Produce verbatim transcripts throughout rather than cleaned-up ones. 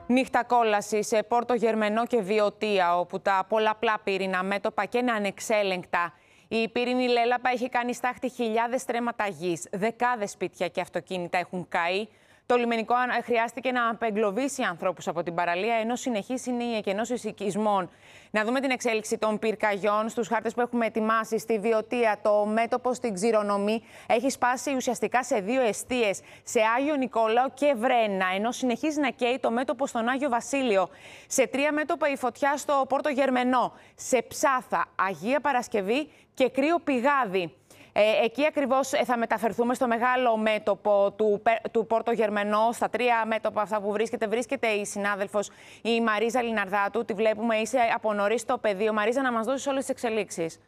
Νύχτα κόλαση σε Πόρτο Γερμενό και Βιωτία, όπου τα πολλαπλά πύρινα μέτωπα και είναι ανεξέλεγκτα. Η πύρινη λέλαπα έχει κάνει στάχτη χιλιάδες στρέμματα γης. Δεκάδες σπίτια και αυτοκίνητα έχουν καεί. Το λιμενικό χρειάστηκε να απεγκλωβίσει ανθρώπους από την παραλία, ενώ συνεχής είναι οι εκενώσεις οικισμών. Να δούμε την εξέλιξη των πυρκαγιών στους χάρτες που έχουμε ετοιμάσει. Στη Βιωτία, το μέτωπο στην Ξηρονομή έχει σπάσει ουσιαστικά σε δύο εστίες, σε Άγιο Νικόλαο και Βρένα, ενώ συνεχίζει να καίει το μέτωπο στον Άγιο Βασίλειο. Σε τρία μέτωπα η φωτιά στο Πόρτο Γερμενό, σε Ψάθα, Αγία Παρασκευή και Κρύο Πηγάδι. Ε, εκεί ακριβώς θα μεταφερθούμε στο μεγάλο μέτωπο του, του Πόρτο Γερμενό. Στα τρία μέτωπα αυτά που βρίσκεται, βρίσκεται η συνάδελφος η Μαρίζα Λιναρδάτου. Τη βλέπουμε, είσαι από νωρίς στο πεδίο. Μαρίζα, να μας δώσεις όλες τις εξελίξεις.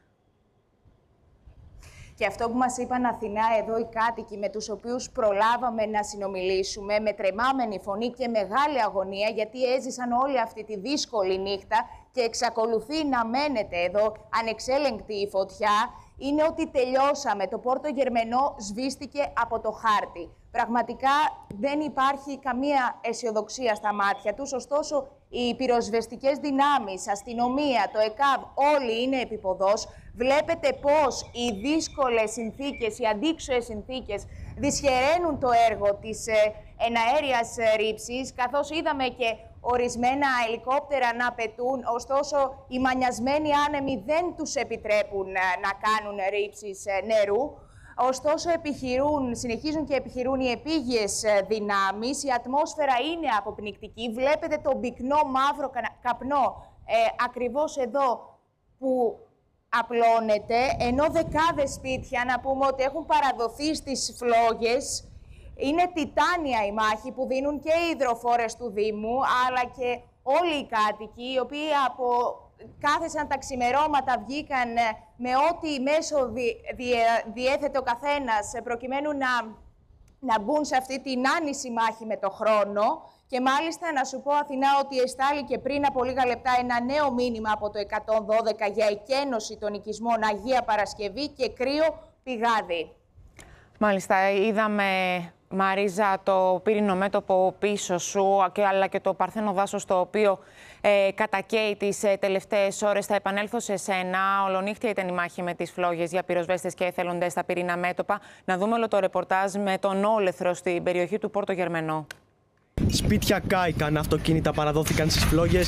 Και αυτό που μας είπαν Αθηνά εδώ οι κάτοικοι με τους οποίους προλάβαμε να συνομιλήσουμε, με τρεμάμενη φωνή και μεγάλη αγωνία, γιατί έζησαν όλη αυτή τη δύσκολη νύχτα και εξακολουθεί να μένεται εδώ ανεξέλεγκτη η φωτιά, είναι ότι τελειώσαμε. Το Πόρτο Γερμενό σβήστηκε από το χάρτη. Πραγματικά δεν υπάρχει καμία αισιοδοξία στα μάτια τους, ωστόσο οι πυροσβεστικές δυνάμεις, αστυνομία, το ΕΚΑΒ, όλοι είναι επιποδός. Βλέπετε πώς οι δύσκολες συνθήκες, οι αντίξωες συνθήκες δυσχεραίνουν το έργο της ε, εναέριας ρήψης, καθώς είδαμε και ορισμένα ελικόπτερα να πετούν, ωστόσο οι μανιασμένοι άνεμοι δεν τους επιτρέπουν να κάνουν ρήψεις νερού. Ωστόσο επιχειρούν, συνεχίζουν και επιχειρούν οι επίγειες δυνάμεις. Η ατμόσφαιρα είναι αποπνικτική. Βλέπετε τον πυκνό μαύρο καπνό ε, ακριβώς εδώ που απλώνεται, ενώ δεκάδες σπίτια, να πούμε ότι έχουν παραδοθεί στις φλόγες. Είναι τιτάνια η μάχη που δίνουν και οι υδροφόρες του Δήμου, αλλά και όλοι οι κάτοικοι, οι οποίοι από κάθεσαν τα ξημερώματα, βγήκαν με ό,τι μέσο δι, δι, διέθετε ο καθένας, προκειμένου να, να μπουν σε αυτή την άνηση μάχη με το χρόνο. Και μάλιστα να σου πω, Αθηνά, ότι εστάληκε πριν από λίγα λεπτά ένα νέο μήνυμα από το εκατόν δώδεκα για εκένωση των οικισμών Αγία Παρασκευή και Κρύο Πηγάδι. Μάλιστα, είδαμε, Μαρίζα, το πύρινο μέτωπο πίσω σου, αλλά και το παρθένο δάσος, το οποίο ε, κατακαίει τις ε, τελευταίες ώρες. Θα επανέλθω σε σένα. Ολονύχτια ήταν η μάχη με τις φλόγες για πυροσβέστες και εθελοντές στα πυρήνα μέτωπα. Να δούμε όλο το ρεπορτάζ με τον όλεθρο στην περιοχή του Πόρτο Γερμενό. Σπίτια κάηκαν, αυτοκίνητα παραδόθηκαν στις φλόγες.